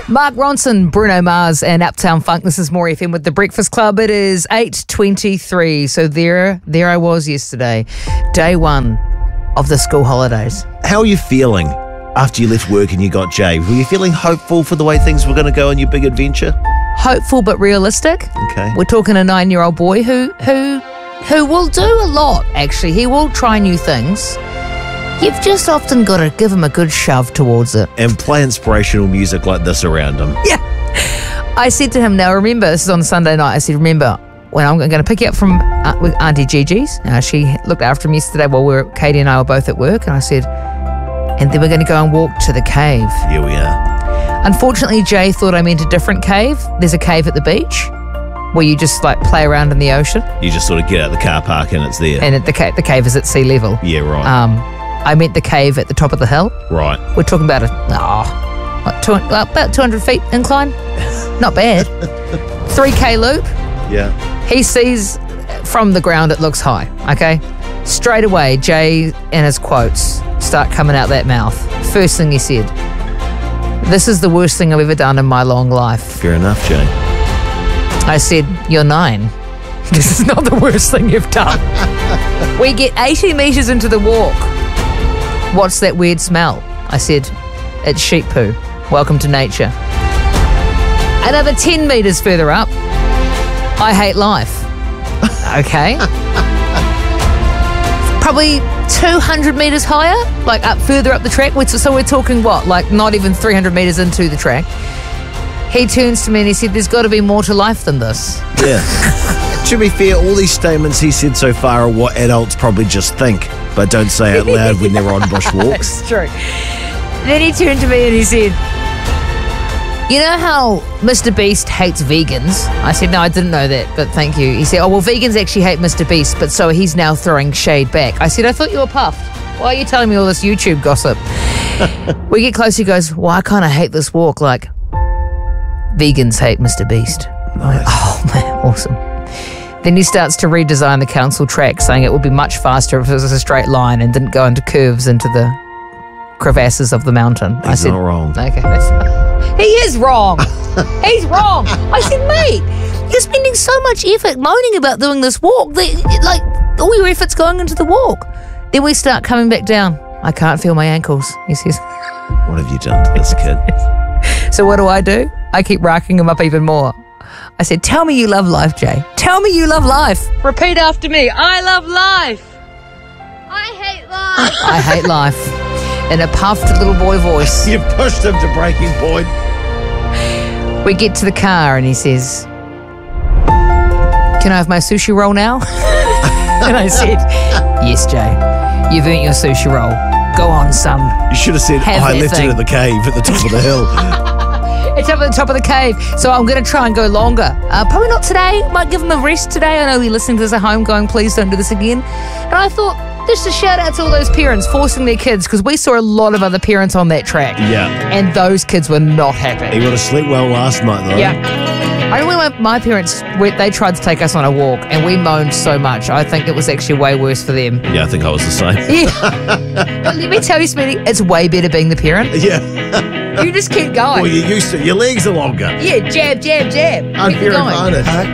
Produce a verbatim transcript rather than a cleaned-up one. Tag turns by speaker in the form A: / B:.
A: Mark Ronson, Bruno Mars and Uptown Funk. This is More F M with The Breakfast Club. It is eight twenty-three. So there, there I was yesterday, day one of the school holidays.
B: How are you feeling after you left work and you got Jay? Were you feeling hopeful for the way things were going to go on your big adventure?
A: Hopeful but realistic.
B: Okay.
A: We're talking a nine-year-old boy who who who will do a lot, actually. He will try new things. You've just often got to give him a good shove towards it.
B: And play inspirational music like this around him.
A: Yeah. I said to him, now remember, this is on Sunday night, I said, remember, when I'm going to pick you up from uh, with Auntie Gigi's. Uh, she looked after him yesterday while we were, Katie and I were both at work, and I said, and then we're going to go and walk to the cave.
B: Here we are.
A: Unfortunately, Jay thought I meant a different cave. There's a cave at the beach where you just like play around in the ocean.
B: You just sort of get out of the car park and it's there.
A: And at the, ca- the cave is at sea level.
B: Yeah, right.
A: Um, I meant the cave at the top of the hill.
B: Right.
A: We're talking about a oh, what, two, well, about two hundred feet incline. Not bad. three K loop.
B: Yeah.
A: He sees from the ground it looks high. Okay. Straight away, Jay and his quotes start coming out that mouth. First thing he said, "This is the worst thing I've ever done in my long life."
B: Fair enough, Jay.
A: I said, "You're nine. This is not the worst thing you've done." We get eighty metres into the walk. "What's that weird smell?" I said, "It's sheep poo. Welcome to nature." Another ten metres further up, "I hate life." Okay. Probably two hundred metres higher, like up further up the track. So we're talking what, like not even three hundred metres into the track. He turns to me and he said, "There's got to be more to life than this."
B: Yeah. To be fair, all these statements he said so far are what adults probably just think, but don't say out loud when they're on bush walks.
A: That's true. Then he turned to me and he said, "You know how Mister Beast hates vegans?" I said, "No, I didn't know that, but thank you." He said, "Oh, well, vegans actually hate Mister Beast, but so he's now throwing shade back." I said, "I thought you were puffed. Why are you telling me all this YouTube gossip?" We get close, he goes, "Well, I kind of hate this walk. Like, vegans hate Mister Beast."
B: Nice.
A: Oh, man, awesome. Then he starts to redesign the council track, saying it would be much faster if it was a straight line and didn't go into curves into the crevasses of the mountain.
B: He's
A: I said,
B: not wrong.
A: Okay, that's, he is wrong. He's wrong. I said, "Mate, you're spending so much effort moaning about doing this walk. That, like, all your effort's going into the walk." Then we start coming back down. "I can't feel my ankles," he says.
B: What have you done to this kid?
A: So what do I do? I keep racking him up even more. I said, "Tell me you love life, Jay. Tell me you love life." Repeat after me. "I love life.
C: I hate life."
A: I hate life." In a puffed little boy voice.
B: You pushed him to breaking point.
A: We get to the car and he says, "Can I have my sushi roll now?" And I said, "Yes, Jay. You've earned your sushi roll. Go on, son."
B: You should have said,
A: Have
B: oh, I
A: that
B: left
A: thing.
B: it at the cave at the top of the hill.
A: It's up at the top of the cave, so I'm going to try and go longer. Uh, probably not today. Might give him a rest today. I know you're listening to this at home going, please don't do this again. And I thought, just a shout out to all those parents forcing their kids, because we saw a lot of other parents on that track.
B: Yeah.
A: And those kids were not happy.
B: He would have slept well last night, though.
A: Yeah. I remember my, my parents, we, they tried to take us on a walk, and we moaned so much. I think it was actually way worse for them.
B: Yeah, I think I was the same.
A: Yeah. But let me tell you, Smitty, it's way better being the parent.
B: Yeah.
A: You just keep going.
B: Well, you're used to it. Your legs are longer.
A: Yeah, jab, jab, jab. Keep
B: Unfair
A: going.
B: advantage.